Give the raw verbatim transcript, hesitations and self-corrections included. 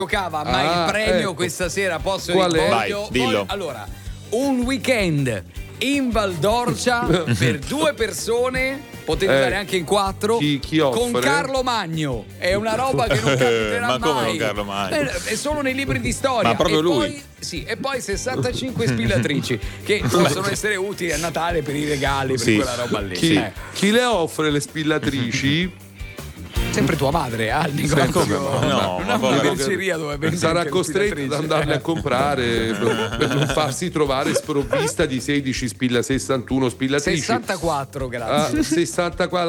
giocava, ma Ah, il premio ecco. questa sera posso Qual dire è? voglio- Vai, dillo. voglio- allora, un weekend in Val d'Orcia per due persone, potete Eh, andare anche in quattro, chi- chi con offre? Carlo Magno. È una roba che non capiterà Ma come mai. con Carlo Magno? Eh, È solo nei libri di storia. Ma proprio e lui? Poi, sì, e poi sessantacinque spillatrici che possono essere utili a Natale per i regali, per Sì. quella roba lì. Chi, Eh. chi le offre le spillatrici? Sempre tua madre, al Sempre negozio. mia No, una ma poi- merceria dove vendi Sarà anche le costretta ad spillatrici. andarle a comprare per, per non farsi trovare sprovvista di sedici spilla sessantuno spillatrici. sessantaquattro, grazie. Ah, sessantaquattro